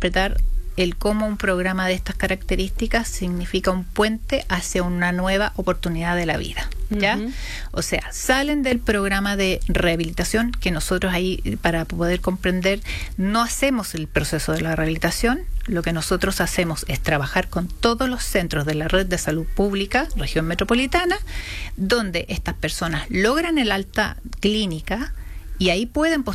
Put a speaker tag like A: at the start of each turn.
A: interpretar el cómo un programa de estas características significa un puente hacia una nueva oportunidad de la vida, ¿ya? Uh-huh. O sea, salen del programa de rehabilitación, que nosotros ahí, para poder comprender, no hacemos el proceso de la rehabilitación. Lo que nosotros hacemos es trabajar con todos los centros de la red de salud pública, región metropolitana, donde estas personas logran el alta clínica y ahí pueden